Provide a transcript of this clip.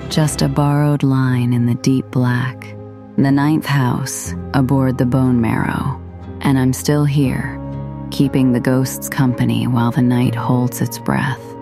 just a borrowed line in the deep black. The ninth house, aboard the bone marrow, and I'm still here, keeping the ghosts company while the night holds its breath.